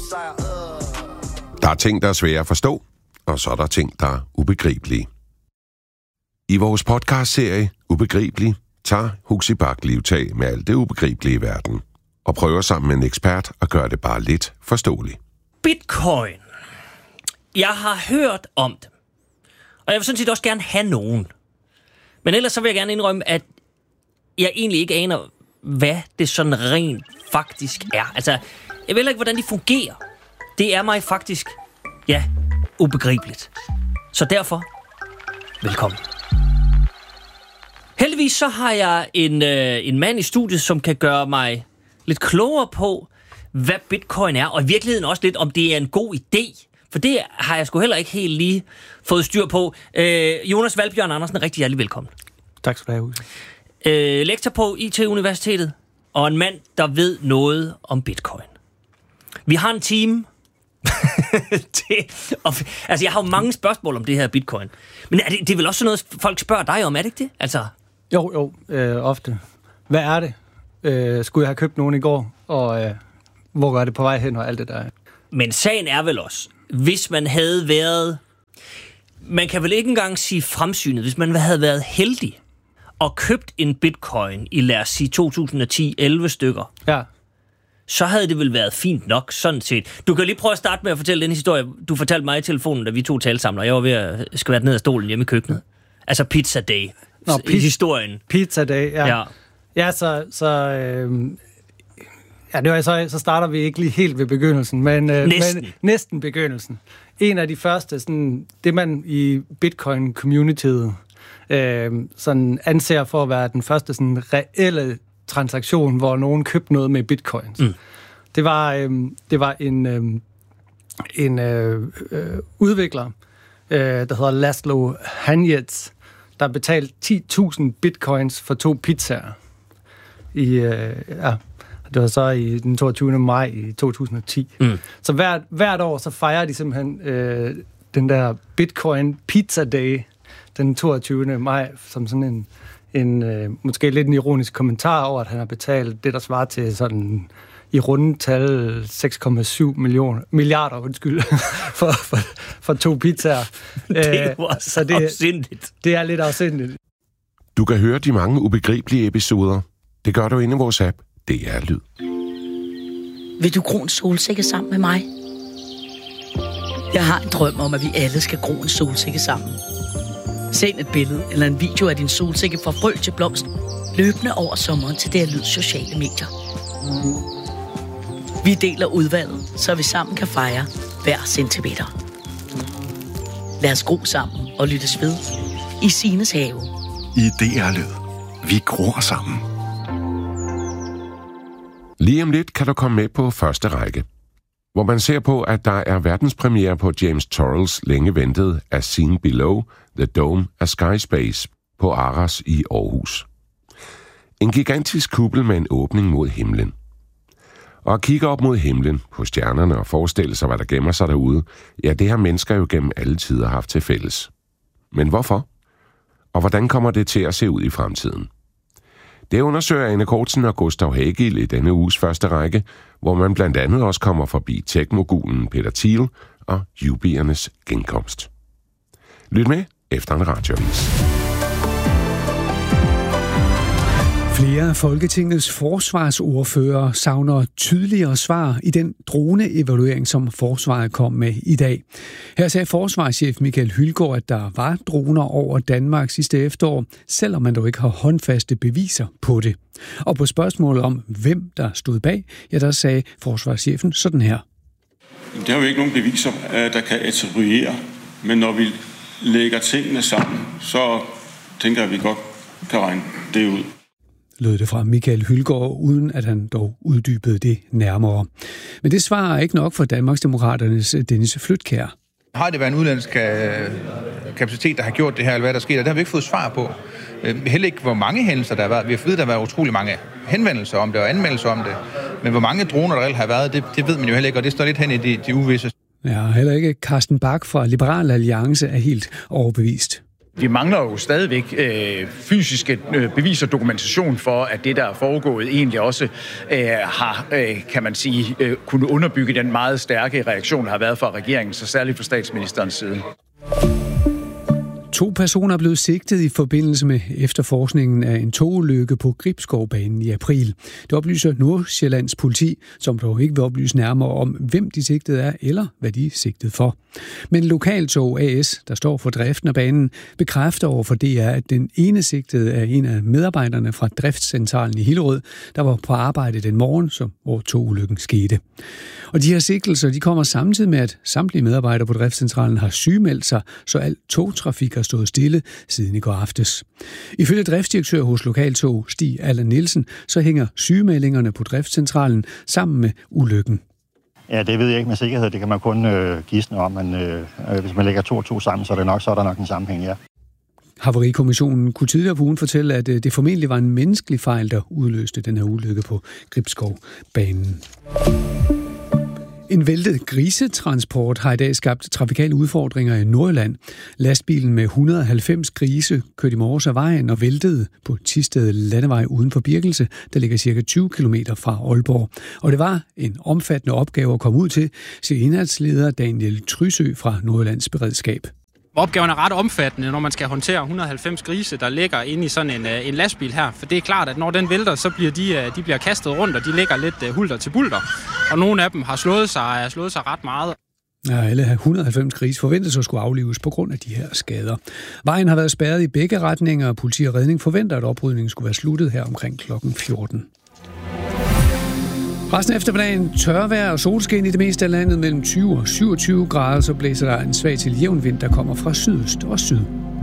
Der er ting, der er svære at forstå, og så er der ting, der er ubegribelige. I vores podcastserie Ubegribelig tager Huxi Bach livtag med alt det ubegribelige i verden, og prøver sammen med en ekspert at gøre det bare lidt forståeligt. Bitcoin. Jeg har hørt om det, og jeg vil sådan set også gerne have nogen. Men ellers så vil jeg gerne indrømme, at jeg egentlig ikke aner, hvad det sådan rent faktisk er. Altså, jeg ved heller ikke, hvordan de fungerer. Det er mig faktisk, ja, ubegribeligt. Så derfor, velkommen. Heldigvis så har jeg en mand i studiet, som kan gøre mig lidt klogere på, hvad bitcoin er, og i virkeligheden også lidt, om det er en god idé. For det har jeg sgu heller ikke helt lige fået styr på. Jonas Valbjørn Andersen, rigtig hjertelig velkommen. Tak skal du have, Huxi. Lektor på IT-universitetet, og en mand, der ved noget om bitcoin. Vi har en team. Altså, jeg har jo mange spørgsmål om det her bitcoin. Men det er vel også sådan noget, folk spørger dig om, er det ikke det? Altså... Jo, ofte. Hvad er det? Skulle jeg have købt nogen i går? Og hvor går det på vej hen og alt det der? Men sagen er vel også, hvis man havde været... Man kan vel ikke engang sige fremsynet, hvis man havde været heldig og købt en bitcoin i, lad os sige, 2010-11 stykker. Ja. Så havde det vel været fint nok, sådan set. Du kan lige prøve at starte med at fortælle den historie, du fortalte mig i telefonen, da vi to talte sammen, og jeg var ved at skvære ned af stolen hjemme i køkkenet. Altså Pizza Day. I historien. Pizza Day, ja. Ja, det var så starter vi ikke lige helt ved begyndelsen, men næsten begyndelsen. En af de første, sådan, det man i Bitcoin-communityet sådan anser for at være den første sådan reelle transaktion, hvor nogen købte noget med bitcoins. Det var en udvikler, der hedder Laszlo Hanyecz, der betalte 10.000 bitcoins for 2 pizzaer. Det var så i den 22. maj i 2010. Så hvert år så fejrer de simpelthen den der Bitcoin Pizza Day den 22. maj som sådan en måske lidt en ironisk kommentar over, at han har betalt det, der svarer til sådan i runde tal 6,7 milliarder for 2 pizzaer. Det var så afsindigt. Det er lidt afsindigt. Du kan høre de mange ubegribelige episoder. Det gør du inde i vores app. Det er Lyd. Vil du gro en solsikke sammen med mig? Jeg har en drøm om, at vi alle skal gro en solsikke sammen. Send et billede eller en video af din solsikke fra frø til blomst, løbende over sommeren til det Lyd sociale medier. Vi deler udvalget, så vi sammen kan fejre hver centimeter. Lad os gro sammen og lyttes ved i Sines have. I DR Lyd. Vi gror sammen. Lige om lidt kan du komme med på første række, hvor man ser på, at der er verdenspremiere på James Turrells længe ventede As Seen Below, The Dome of Skyspace på Aros i Aarhus. En gigantisk kuppel med en åbning mod himlen. Og at kigge op mod himlen på stjernerne og forestille sig, hvad der gemmer sig derude, ja, det har mennesker jo gennem alle tider haft til fælles. Men hvorfor? Og hvordan kommer det til at se ud i fremtiden? Det undersøger Anne Kortsen og Gustav Hagel i denne uges første række, hvor man blandt andet også kommer forbi tech-mogulen Peter Thiel og Jubliernes genkomst. Lyt med efter en radioavis. Flere af Folketingets forsvarsordfører savner tydeligere svar i den droneevaluering, som forsvaret kom med i dag. Her sagde forsvarschef Michael Hylgaard, at der var droner over Danmark sidste efterår, selvom man dog ikke har håndfaste beviser på det. Og på spørgsmålet om, hvem der stod bag, ja, der sagde forsvarschefen sådan her. Der er jo ikke nogen beviser, der kan attribuere, men når vi lægger tingene sammen, så tænker jeg, at vi godt kan regne det ud. Lød det fra Michael Hylgaard, uden at han dog uddybede det nærmere. Men det svarer ikke nok for Danmarksdemokraternes Dennis Flydtkjær. Har det været en udenlandsk kapacitet, der har gjort det her, eller hvad der sker? Det har vi ikke fået svar på. Heller ikke, hvor mange hændelser der har været. Vi har fået, at der har været utrolig mange henvendelser om det og anmeldelser om det. Men hvor mange droner der reelt har været, det ved man jo heller ikke, og det står lidt hen i de uvisse. Ja, heller ikke Carsten Bach fra Liberal Alliance er helt overbevist. Vi mangler jo stadigvæk fysiske beviser og dokumentation for, at det, der er foregået, egentlig også har, kan man sige, kunne underbygge den meget stærke reaktion, der har været fra regeringen, så særligt fra statsministerens side. 2 personer er blevet sigtet i forbindelse med efterforskningen af en togulykke på Gribskovbanen i april. Det oplyser Nordsjællands politi, som dog ikke vil oplyse nærmere om, hvem de sigtede er, eller hvad de er sigtet for. Men Lokaltog AS, der står for driften af banen, bekræfter over for DR, at den ene sigtede er en af medarbejderne fra driftscentralen i Hillerød, der var på arbejde den morgen, hvor togulykken skete. Og de her sigtelser, de kommer samtidig med, at samtlige medarbejdere på driftscentralen har sygemeldt sig, så al togtrafik har stået stille siden i går aftes. Ifølge driftsdirektør hos Lokaltog, Stig Allan Nielsen, så hænger sygemeldingerne på driftscentralen sammen med ulykken. Ja, det ved jeg ikke med sikkerhed. Det kan man kun gisne om, men hvis man lægger 2 og 2 sammen, så er der nok en sammenhæng, ja. Havarikommissionen kunne tidligere på ugen fortælle, at det formentlig var en menneskelig fejl, der udløste den her ulykke på Gribskovbanen. En væltet grisetransport har i dag skabt trafikale udfordringer i Nordjylland. Lastbilen med 190 grise kørte i morges af vejen og væltede på Thisted Landevej uden for Birkelse, der ligger cirka 20 km fra Aalborg. Og det var en omfattende opgave at komme ud til, siger indholdsleder Daniel Trysø fra Nordjyllands Beredskab. Opgaven er ret omfattende, når man skal håndtere 190 grise, der ligger inde i sådan en lastbil her. For det er klart, at når den vælter, så bliver de bliver kastet rundt, og de ligger lidt hulter til bulter. Og nogle af dem har slået sig ret meget. Ja, alle 190 grise forventes at skulle aflives på grund af de her skader. Vejen har været spærret i begge retninger, og politi og redning forventer, at oprydningen skulle være sluttet her omkring kl. 14. Resten af eftermiddagen tørvejr og solskin i det meste af landet mellem 20 og 27 grader, så blæser der en svag til jævn vind, der kommer fra sydøst og syd.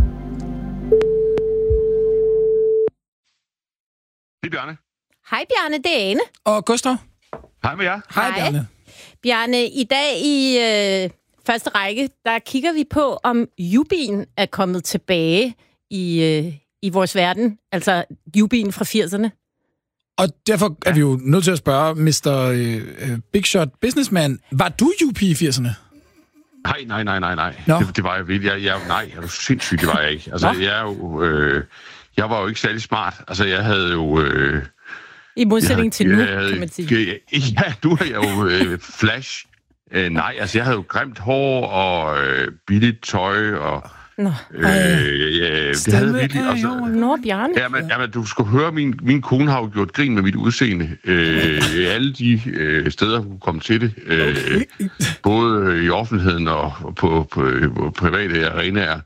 Det er Bjarne. Hej Bjarne, det er Ane. Og Gustav. Hej med jer. Hej Bjarne. Bjarne, i dag i første række, der kigger vi på, om Jubin er kommet tilbage i vores verden. Altså Jubin fra 80'erne. Og derfor er vi jo nødt til at spørge Mr. Big Shot Businessman, var du Juppie i 80'erne? Nej. No. Det var jeg vel. Nej, er du sindssygt, det var jeg ikke. Altså, jeg var jo ikke særlig smart. Altså, jeg havde jo... I modsætning til nu, kan man sige. Ja, nu er jeg jo Flash. Nej, altså, jeg havde jo grimt hår og billigt tøj og... Nå, det havde virkelig også. Nå, Bjarne. Jamen, du skulle høre, min kone har jo gjort grin med mit udseende. Alle de steder, hun kom til det. Både i offentligheden og på private arenaer.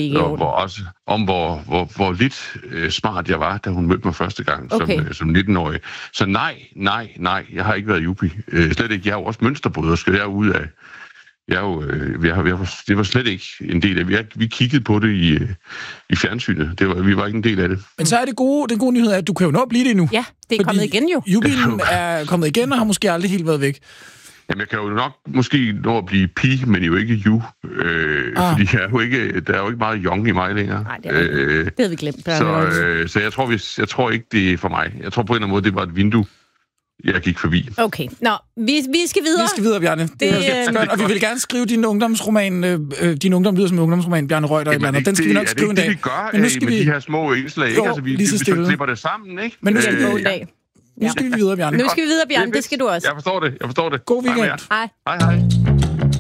Hvor lidt smart jeg var, da hun mødte mig første gang som 19-årig. Så nej, jeg har ikke været juppie. Slet ikke. Jeg har jo også mønsterbryder, skal jeg ud af. Det var slet ikke en del af det. Vi kiggede på det i fjernsynet. Vi var ikke en del af det. Men så er den gode nyhed, at du kan jo nå at blive det nu. Ja, det er kommet igen jo. Jubilen er kommet igen og har måske aldrig helt været væk. Jamen, jeg kan jo nok måske nå at blive pige, men jo ikke ju. Fordi der er jo ikke meget young i mig længere. Nej, det havde vi glemt. Så jeg tror ikke, det er for mig. Jeg tror på en eller anden måde, det var et vindue, jeg gik forbi. Okay. Nå, vi skal videre. Vi skal videre, Bjarne. Det er skønt. Og vi vil gerne skrive din ungdomsroman, din ungdom lyder som en ungdomsroman, Bjarne Reuter, eller andet. Den skal vi nok skrive en dag. Det vi gør med de her små indslag, ikke? Altså, vi klipper det sammen, ikke? Men nu skal vi gå en dag. Nu skal vi videre, Bjarne. Det skal du også. Jeg forstår det. God weekend. Hej. Hej.